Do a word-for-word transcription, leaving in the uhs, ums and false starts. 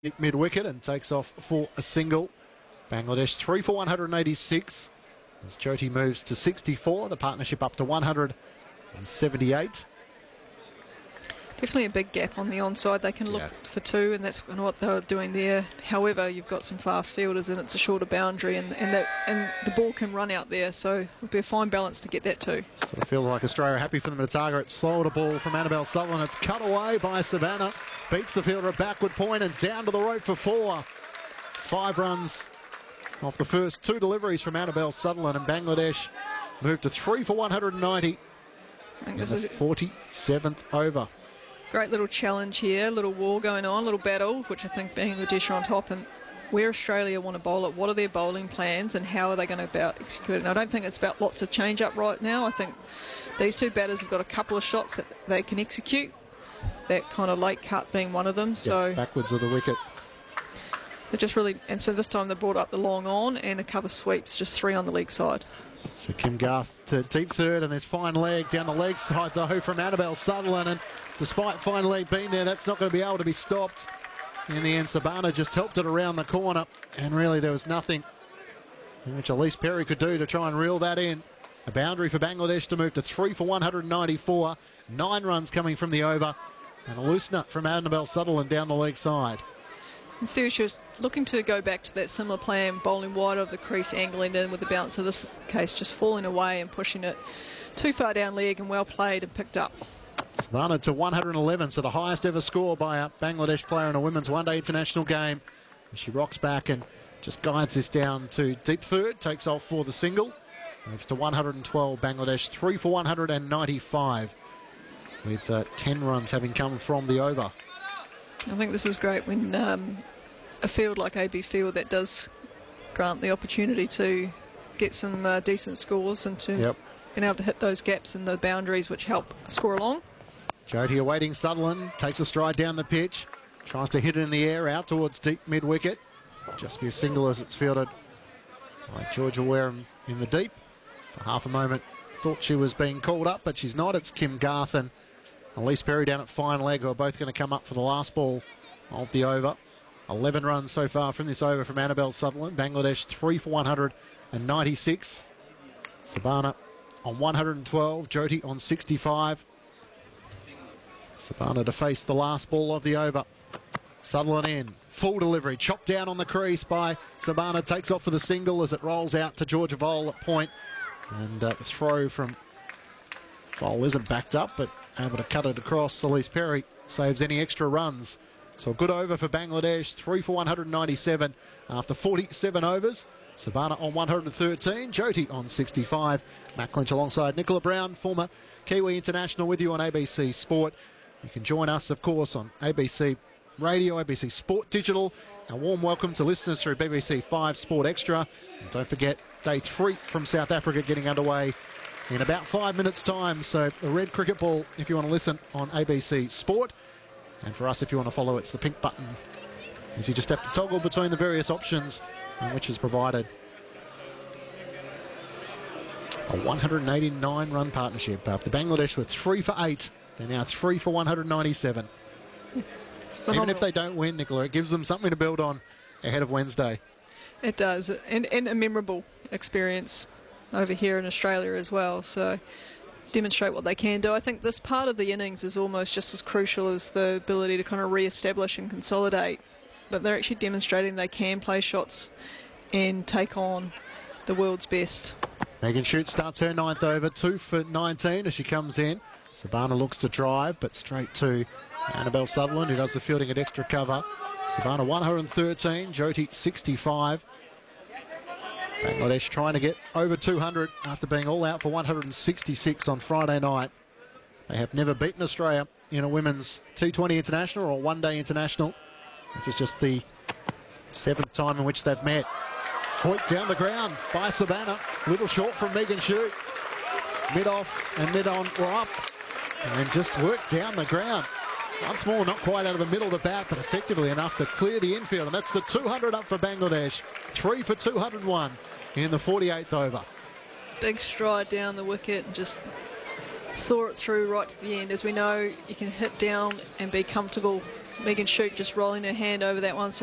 mid-wicket and takes off for a single. Bangladesh three for one hundred eighty-six. As Jyoti moves to sixty-four, the partnership up to one hundred seventy-eight. Definitely a big gap on the onside. They can look Yeah. for two, and that's kind of what they were doing there. However, you've got some fast fielders, and it's a shorter boundary, and and, that, and the ball can run out there, so it'll be a fine balance to get that too. Sort of feels like Australia are happy for them to target. It's slow to ball from Annabelle Sutherland. It's cut away by Savannah. Beats the fielder at backward point and down to the rope for four. Five runs off the first two deliveries from Annabelle Sutherland, and Bangladesh moved to three for one hundred ninety. I think In this the is forty-seventh over. great little challenge here, little war going on, little battle, which I think Bangladesh are on top, and where Australia want to bowl it, what are their bowling plans and how are they going to about execute it? And I don't think it's about lots of change up right now. I think these two batters have got a couple of shots that they can execute, that kind of late cut being one of them. So Yeah, backwards of the wicket. they're just really, and so this time they brought up the long on and a couple of sweeps, just three on the leg side. So Kim Garth to deep third, and there's fine leg down the leg side though from Annabelle Sutherland, and despite fine leg being there, that's not going to be able to be stopped. In the end, Sabana just helped it around the corner, and really there was nothing which Elise Perry could do to try and reel that in. A boundary for Bangladesh to move to three for one hundred ninety-four. Nine runs coming from the over, and a loose nut from Annabelle Sutherland down the leg side. And see, she was looking to go back to that similar plan, bowling wide of the crease, angling in with the bounce. In this case, just falling away and pushing it too far down leg, and well played and picked up. Savannah to one hundred eleven, so the highest ever score by a Bangladesh player in a women's one-day international game. She rocks back and just guides this down to deep third, takes off for the single. Moves to one hundred twelve, Bangladesh three for one hundred ninety-five, with uh, ten runs having come from the over. I think this is great when um, a field like A B Field that does grant the opportunity to get some uh, decent scores and to Yep. being able to hit those gaps and the boundaries which help score along. Jyoti awaiting Sutherland, takes a stride down the pitch, tries to hit it in the air out towards deep mid-wicket. Just be a single as it's fielded by Georgia Wareham in the deep. For half a moment, thought she was being called up, but she's not. It's Kim Garth and Elise Perry down at fine leg, who are both going to come up for the last ball of the over. eleven runs so far from this over from Annabelle Sutherland. Bangladesh three for one hundred ninety-six. Sabana on one hundred twelve, Jyoti on sixty-five. Sabana to face the last ball of the over. Sutherland in, full delivery, chopped down on the crease by Sabana, takes off for the single as it rolls out to Georgia Vole at point. And uh, the throw from Vole isn't backed up, but able to cut it across. Elise Perry saves any extra runs. So a good over for Bangladesh, three for one hundred ninety-seven after forty-seven overs. Sabana on one hundred thirteen, Jyoti on sixty-five. Matt Clinch alongside Nicola Brown, former Kiwi international, with you on A B C Sport. You can join us, of course, on A B C Radio, A B C Sport Digital. A warm welcome to listeners through B B C five Sport Extra. And don't forget, day three from South Africa getting underway in about five minutes' time. So a red cricket ball if you want to listen on A B C Sport. And for us, if you want to follow, it's the pink button, as you just have to toggle between the various options, and which is provided. A one hundred eighty-nine run partnership. After Bangladesh were three for eight, they're now three for one hundred ninety-seven. Even if they don't win, Nicola, it gives them something to build on ahead of Wednesday. It does, and, and a memorable experience over here in Australia as well. So demonstrate what they can do. I think this part of the innings is almost just as crucial as the ability to kind of re-establish and consolidate. But they're actually demonstrating they can play shots and take on the world's best. Megan Shute starts her ninth over, two for nineteen as she comes in. Sabana looks to drive, but straight to Annabelle Sutherland, who does the fielding at extra cover. Sabana one hundred thirteen, Jyoti sixty-five. Bangladesh trying to get over two hundred after being all out for one hundred sixty-six on Friday night. They have never beaten Australia in a women's T twenty international or one-day international. This is just the seventh time in which they've met. Point down the ground by Sabana. Little short from Megan Shute. Mid-off and mid-on were up. And just worked down the ground. Once more, not quite out of the middle of the bat, but effectively enough to clear the infield. And that's the two hundred up for Bangladesh. Three for two hundred one in the forty-eighth over. Big stride down the wicket and just saw it through right to the end. As we know, you can hit down and be comfortable Megan Shute just rolling her hand over that one. So